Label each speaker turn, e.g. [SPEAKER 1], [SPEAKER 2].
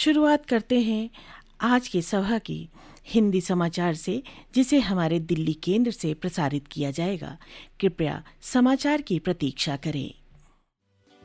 [SPEAKER 1] शुरुआत करते हैं आज के सभा की हिंदी समाचार से, जिसे हमारे दिल्ली केंद्र से प्रसारित किया जाएगा। कृपया समाचार की प्रतीक्षा करें।